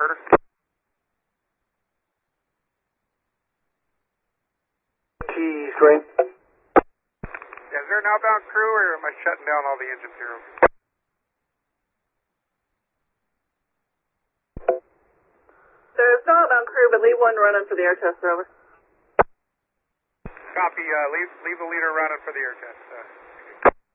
Carter. Key screen. Yeah, is there an outbound crew, or am I shutting down all the engines here? There's no outbound crew, but leave one running for the air test, over. Copy, leave the leader running for the air test.